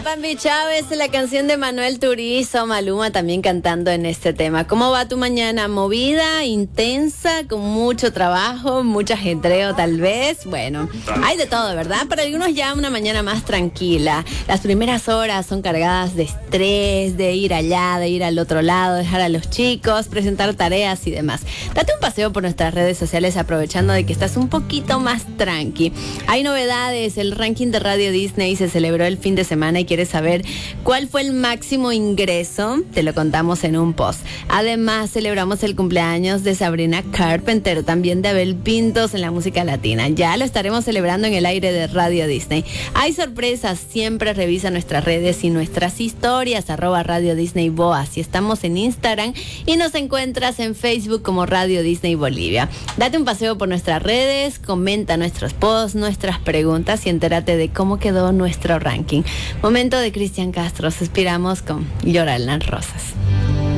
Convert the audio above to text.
Bambi Chávez, la canción de Manuel Turizo, Maluma también cantando en este tema. ¿Cómo va tu mañana? ¿Movida, intensa, con mucho trabajo, mucho ajetreo tal vez? Bueno, hay de todo, ¿verdad? Para algunos ya una mañana más tranquila. Las primeras horas son cargadas de estrés, de ir allá, de ir al otro lado, dejar a los chicos, presentar tareas y demás. Date un paseo por nuestras redes sociales aprovechando de que estás un poquito más tranqui. Hay novedades, el ranking de Radio Disney se celebró el fin de semana y quieres saber cuál fue el máximo ingreso, te lo contamos en un post. Además, celebramos el cumpleaños de Sabrina Carpenter, también de Abel Pintos en la música latina. Ya lo estaremos celebrando en el aire de Radio Disney. Hay sorpresas, siempre revisa nuestras redes y nuestras historias, @Radio Disney Boa. Si estamos en Instagram y nos encuentras en Facebook como Radio Disney Bolivia. Date un paseo por nuestras redes, comenta nuestros posts, nuestras preguntas y entérate de cómo quedó nuestro ranking. Momento de Cristian Castro, suspiramos con Llorar en las Rosas.